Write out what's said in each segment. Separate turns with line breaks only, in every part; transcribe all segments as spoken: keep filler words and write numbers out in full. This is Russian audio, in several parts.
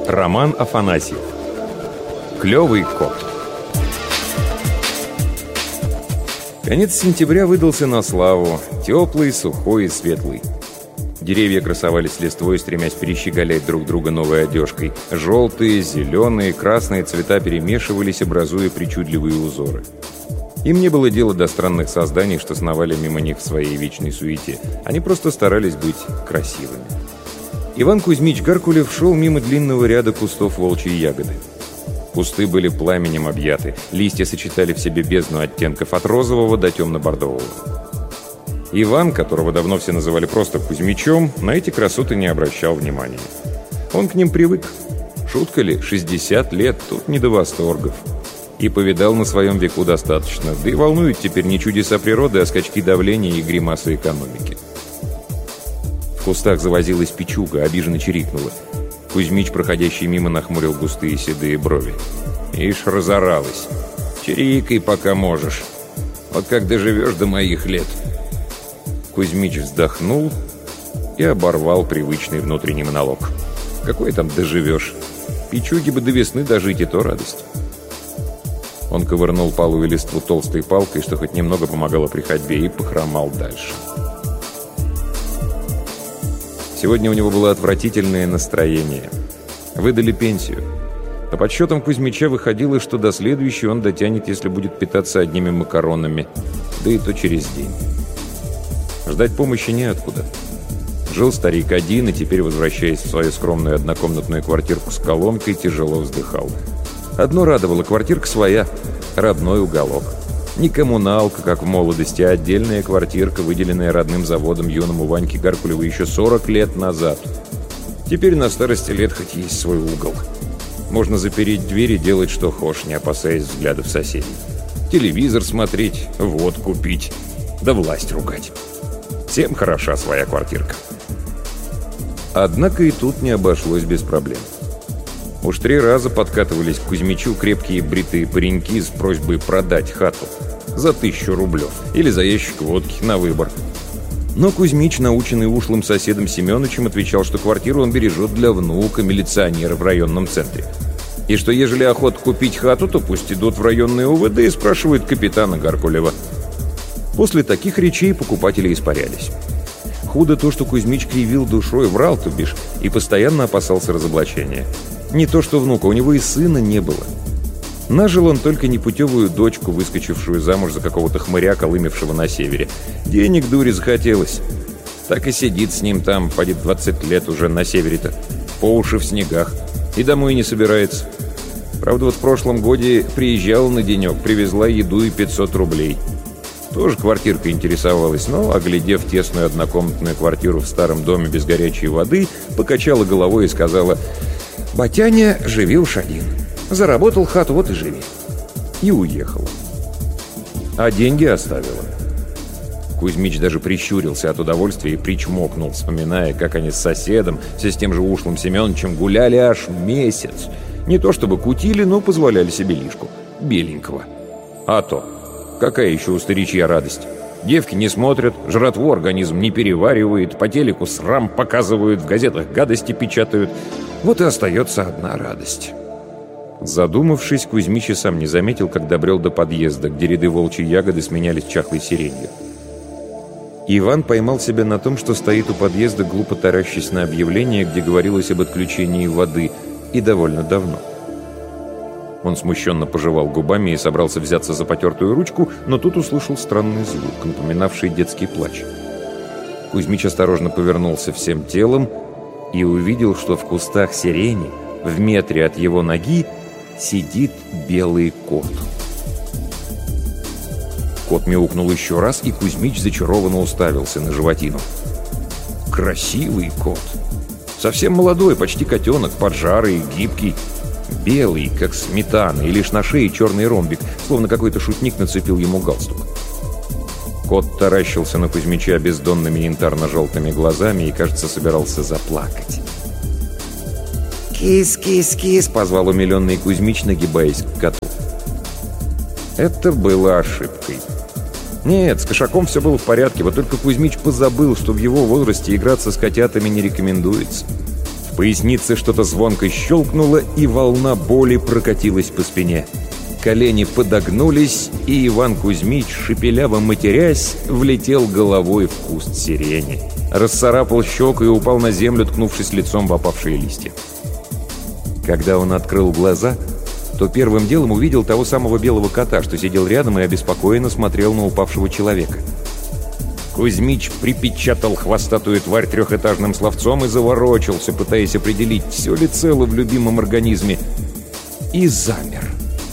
Роман Афанасьев. Клёвый кот. Конец сентября выдался на славу. Теплый, сухой и светлый. Деревья красовались листвой, стремясь перещеголять друг друга новой одежкой. Желтые, зеленые, красные цвета перемешивались, образуя причудливые узоры. Им не было дела до странных созданий, что сновали мимо них в своей вечной суете. Они просто старались быть красивыми. Иван Кузьмич Гаркулев шел мимо длинного ряда кустов волчьей ягоды. Кусты были пламенем объяты, листья сочетали в себе бездну оттенков от розового до темно-бордового. Иван, которого давно все называли просто Кузьмичом, на эти красоты не обращал внимания. Он к ним привык. Шутка ли, шестьдесят лет, тут не до восторгов. И повидал на своем веку достаточно, да и волнуют теперь не чудеса природы, а скачки давления и гримасы экономики. В кустах завозилась печуга, обиженно чирикнула. Кузьмич, проходящий мимо, нахмурил густые седые брови. «Ишь, разоралась. Чирикай, пока можешь. Вот как доживешь до моих лет». Кузьмич вздохнул и оборвал привычный внутренний монолог. «Какой там доживешь? Печуги бы до весны дожить, и то радость». Он ковырнул палую листву толстой палкой, что хоть немного помогало при ходьбе, и похромал дальше. Сегодня у него было отвратительное настроение. Выдали пенсию. По подсчетам Кузьмича выходило, что до следующей он дотянет, если будет питаться одними макаронами, да и то через день. Ждать помощи неоткуда. Жил старик один, и теперь, возвращаясь в свою скромную однокомнатную квартирку с колонкой, тяжело вздыхал. Одно радовало: квартирка своя, родной уголок. Не коммуналка, как в молодости, а отдельная квартирка, выделенная родным заводом юному Ваньке Гаркулеву еще сорок лет назад. Теперь на старости лет хоть есть свой угол. Можно запереть дверь и делать что хочешь, не опасаясь взглядов соседей. Телевизор смотреть, водку пить, да власть ругать. Всем хороша своя квартирка. Однако и тут не обошлось без проблем. Уж три раза подкатывались к Кузьмичу крепкие бритые пареньки с просьбой продать хату за тысячу рублев или за ящик водки на выбор. Но Кузьмич, наученный ушлым соседом Семеновичем, отвечал, что квартиру он бережет для внука милиционера в районном центре. И что ежели охота купить хату, то пусть идут в районные УВД и спрашивают капитана Гаркулева. После таких речей покупатели испарялись. Худо то, что Кузьмич кривил душой, врал, то бишь, и постоянно опасался разоблачения. Не то что внука, у него и сына не было. Нажил он только непутевую дочку, выскочившую замуж за какого-то хмыря, колымевшего на севере. Денег дури захотелось. Так и сидит с ним там, поди двадцать лет уже на севере-то, по уши в снегах, и домой не собирается. Правда, вот в прошлом годе приезжала на денек, привезла еду и пятьсот рублей. Тоже квартирка интересовалась, но, оглядев тесную однокомнатную квартиру в старом доме без горячей воды, покачала головой и сказала: «Батяня, живи уж один. Заработал хату, вот и живи». И уехала. А деньги оставила. Кузьмич даже прищурился от удовольствия и причмокнул, вспоминая, как они с соседом, все с тем же ушлым Семеновичем, гуляли аж месяц. Не то чтобы кутили, но позволяли себе лишку. Беленького. А то. Какая еще у старичья радость? Девки не смотрят, жратву организм не переваривает, по телеку срам показывают, в газетах гадости печатают. Вот и остается одна радость. Задумавшись, Кузьмич и сам не заметил, как добрел до подъезда, где ряды волчьей ягоды сменялись чахлой сиренью. Иван поймал себя на том, что стоит у подъезда, глупо таращась на объявление, где говорилось об отключении воды, и довольно давно. Он смущенно пожевал губами и собрался взяться за потертую ручку, но тут услышал странный звук, напоминавший детский плач. Кузьмич осторожно повернулся всем телом и увидел, что в кустах сирени, в метре от его ноги, сидит белый кот. Кот мяукнул еще раз, и Кузьмич зачарованно уставился на животину. Красивый кот. Совсем молодой, почти котенок, поджарый, гибкий. Белый, как сметана, и лишь на шее черный ромбик, словно какой-то шутник нацепил ему галстук. Кот таращился на Кузьмича бездонными янтарно-желтыми глазами и, кажется, собирался заплакать. «Кис, кис, кис!» — позвал умиленный Кузьмич, нагибаясь к коту. Это было ошибкой. Нет, с кошаком все было в порядке, вот только Кузьмич позабыл, что в его возрасте играться с котятами не рекомендуется. В пояснице что-то звонко щелкнуло, и волна боли прокатилась по спине. Колени подогнулись, и Иван Кузьмич, шепеляво матерясь, влетел головой в куст сирени. Расцарапал щеку и упал на землю, ткнувшись лицом в опавшие листья. Когда он открыл глаза, то первым делом увидел того самого белого кота, что сидел рядом и обеспокоенно смотрел на упавшего человека. Кузьмич припечатал хвостатую тварь трехэтажным словцом и заворочился, пытаясь определить, все ли цело в любимом организме, и замер.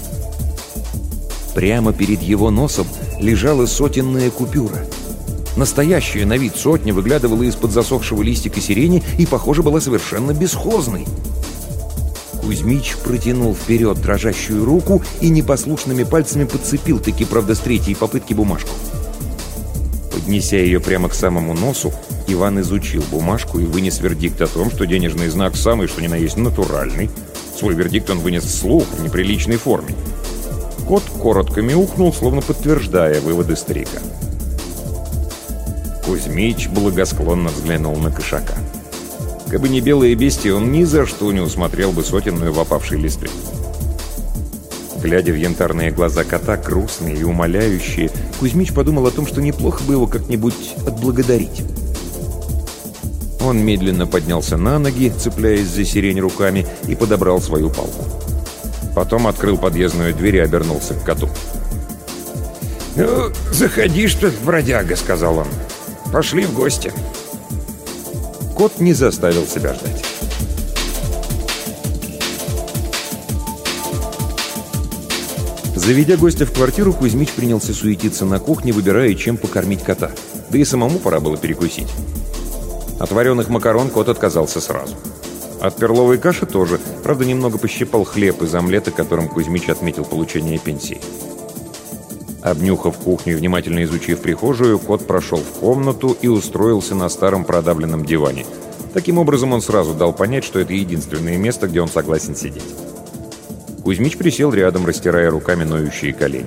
Прямо перед его носом лежала сотенная купюра. Настоящая на вид сотня выглядывала из-под засохшего листика сирени и, похоже, была совершенно бесхозной. Кузьмич протянул вперед дрожащую руку и непослушными пальцами подцепил, таки, правда, с третьей попытки бумажку. Поднеся ее прямо к самому носу, Иван изучил бумажку и вынес вердикт о том, что денежный знак самый, что ни на есть, натуральный. Свой вердикт он вынес вслух в неприличной форме. Кот коротко мяукнул, словно подтверждая выводы старика. Кузьмич благосклонно взглянул на кошака. Кабы не белое бестие, он ни за что не усмотрел бы сотенную в опавшей листве. Глядя в янтарные глаза кота, грустные и умоляющие, Кузьмич подумал о том, что неплохо бы его как-нибудь отблагодарить. Он медленно поднялся на ноги, цепляясь за сирень руками, и подобрал свою палку. Потом открыл подъездную дверь и обернулся к коту. «Ну, заходи, что ли, бродяга», — сказал он. «Пошли в гости». Кот не заставил себя ждать. Заведя гостя в квартиру, Кузьмич принялся суетиться на кухне, выбирая, чем покормить кота. Да и самому пора было перекусить. От вареных макарон кот отказался сразу. От перловой каши тоже, правда, немного пощипал хлеб из омлета, которым Кузьмич отметил получение пенсии. Обнюхав кухню и внимательно изучив прихожую, кот прошел в комнату и устроился на старом продавленном диване. Таким образом, он сразу дал понять, что это единственное место, где он согласен сидеть. Кузьмич присел рядом, растирая руками ноющие колени.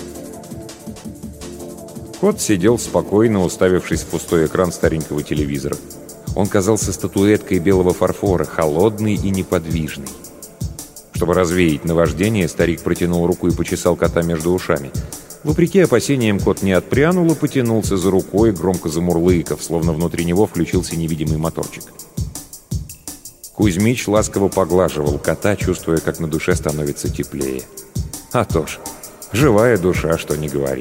Кот сидел спокойно, уставившись в пустой экран старенького телевизора. Он казался статуэткой белого фарфора, холодный и неподвижный. Чтобы развеять наваждение, старик протянул руку и почесал кота между ушами. Вопреки опасениям, кот не отпрянул и потянулся за рукой, громко замурлыкав, словно внутри него включился невидимый моторчик. Кузьмич ласково поглаживал кота, чувствуя, как на душе становится теплее. А то ж, живая душа, что ни говори.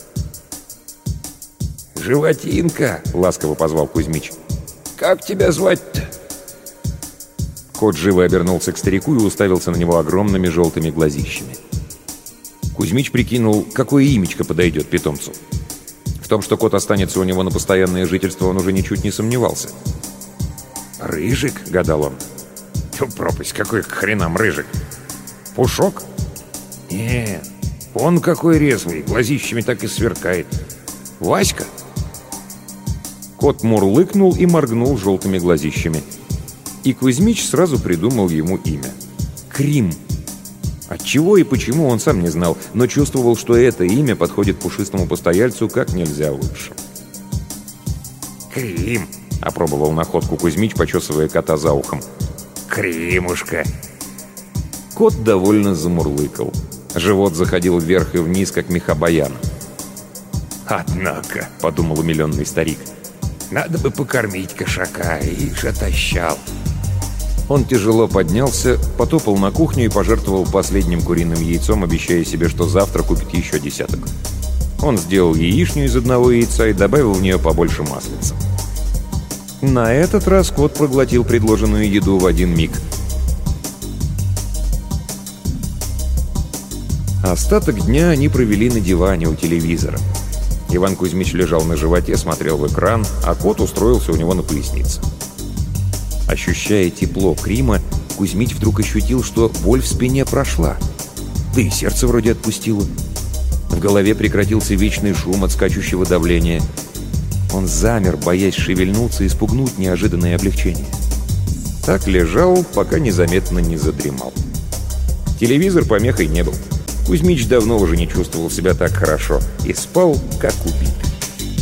«Животинка!» — ласково позвал Кузьмич. «Как тебя звать-то?» Кот живо обернулся к старику и уставился на него огромными желтыми глазищами. Кузьмич прикинул, какое имечко подойдет питомцу. В том, что кот останется у него на постоянное жительство, он уже ничуть не сомневался. «Рыжик?» — гадал он. «Тьфу, пропасть, какой к хренам Рыжик? Пушок? Нет, он какой резвый, глазищами так и сверкает. Васька?» Кот мурлыкнул и моргнул желтыми глазищами. И Кузьмич сразу придумал ему имя. Крим. Отчего и почему он сам не знал, но чувствовал, что это имя подходит пушистому постояльцу как нельзя лучше. «Крим!» — опробовал находку Кузьмич, почесывая кота за ухом. «Кримушка!» Кот довольно замурлыкал. Живот заходил вверх и вниз, как меха баяна. «Однако!» — подумал умиленный старик. «Надо бы покормить кошака, ишь отощал». Он тяжело поднялся, потопал на кухню и пожертвовал последним куриным яйцом, обещая себе, что завтра купит еще десяток. Он сделал яичню из одного яйца и добавил в нее побольше маслица. На этот раз кот проглотил предложенную еду в один миг. Остаток дня они провели на диване у телевизора. Иван Кузьмич лежал на животе, смотрел в экран, а кот устроился у него на пояснице. Ощущая тепло Крима, Кузьмич вдруг ощутил, что боль в спине прошла. Да и сердце вроде отпустило. В голове прекратился вечный шум от скачущего давления. Он замер, боясь шевельнуться и спугнуть неожиданное облегчение. Так лежал, пока незаметно не задремал. Телевизор помехой не был. Кузьмич давно уже не чувствовал себя так хорошо и спал, как убитый.